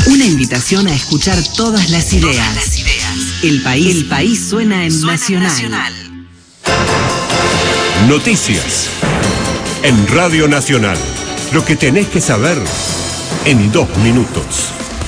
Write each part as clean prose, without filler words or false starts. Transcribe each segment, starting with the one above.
Una invitación a escuchar todas las ideas. El país suena en Nacional. Noticias. En Radio Nacional. Lo que tenés que saber en 2 minutos.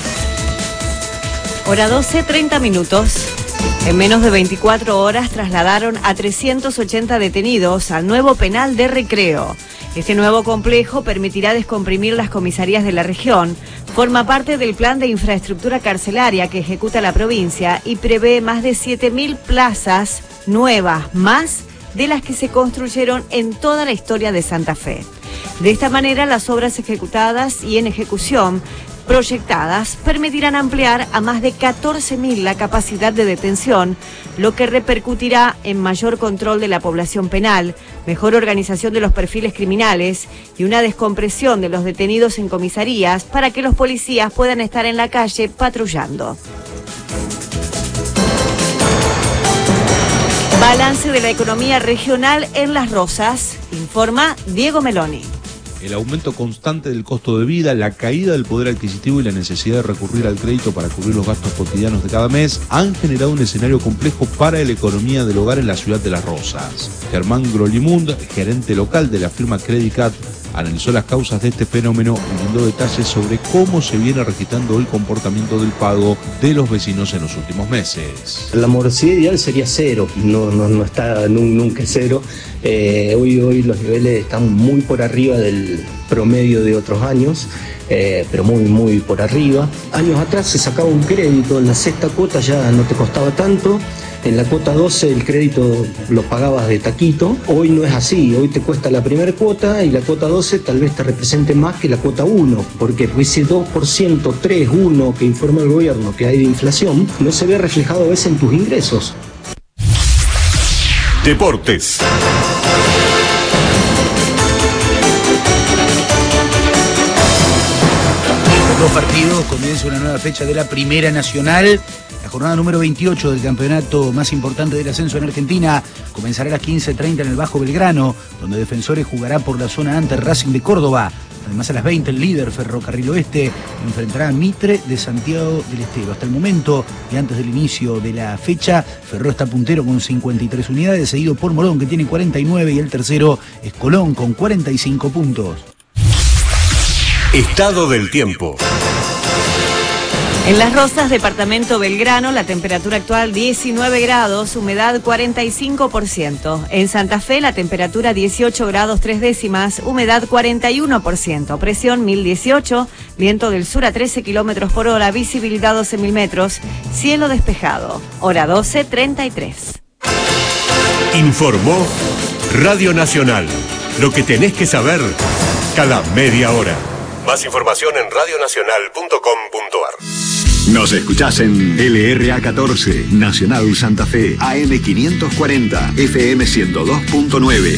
Hora 12, 30 minutos. En menos de 24 horas trasladaron a 380 detenidos al nuevo penal de Recreo. Este nuevo complejo permitirá descomprimir las comisarías de la región. Forma parte del plan de infraestructura carcelaria que ejecuta la provincia y prevé más de 7.000 plazas nuevas, más de las que se construyeron en toda la historia de Santa Fe. De esta manera, las obras ejecutadas y en ejecución proyectadas permitirán ampliar a más de 14.000 la capacidad de detención, lo que repercutirá en mayor control de la población penal, mejor organización de los perfiles criminales y una descompresión de los detenidos en comisarías para que los policías puedan estar en la calle patrullando. Balance de la economía regional en Las Rosas, informa Diego Meloni. El aumento constante del costo de vida, la caída del poder adquisitivo y la necesidad de recurrir al crédito para cubrir los gastos cotidianos de cada mes han generado un escenario complejo para la economía del hogar en la ciudad de Las Rosas. Germán Grolimund, gerente local de la firma Credicat, analizó las causas de este fenómeno y brindó detalles sobre cómo se viene registrando el comportamiento del pago de los vecinos en los últimos meses. La morosidad ideal sería 0, no está nunca 0. Hoy los niveles están muy por arriba del promedio de otros años, pero muy por arriba. Años atrás se sacaba un crédito, en la sexta cuota ya no te costaba tanto. En la cuota 12 el crédito lo pagabas de taquito. Hoy no es así, hoy te cuesta la primera cuota y la cuota 12 tal vez te represente más que la cuota 1. Porque ese 2%, 3, 1 que informa el gobierno que hay de inflación, no se ve reflejado a veces en tus ingresos. Deportes. Dos partidos, comienza una nueva fecha de la Primera Nacional. La jornada número 28 del campeonato más importante del ascenso en Argentina comenzará a las 15:30 en el Bajo Belgrano, donde Defensores jugará por la zona ante Racing de Córdoba. Además, a las 20 el líder Ferrocarril Oeste enfrentará a Mitre de Santiago del Estero. Hasta el momento y antes del inicio de la fecha, Ferro está puntero con 53 unidades, seguido por Morón que tiene 49 y el tercero es Colón con 45 puntos. Estado del tiempo. En Las Rosas, departamento Belgrano, la temperatura actual 19 grados, humedad 45%. En Santa Fe, la temperatura 18 grados 3 décimas, humedad 41%. Presión 1018, viento del sur a 13 kilómetros por hora, visibilidad 12.000 metros, cielo despejado. Hora 12:33. Informó Radio Nacional. Lo que tenés que saber cada media hora. Más información en radionacional.com.ar. Nos escuchás en LRA 14, Nacional Santa Fe, AM 540, FM 102.9.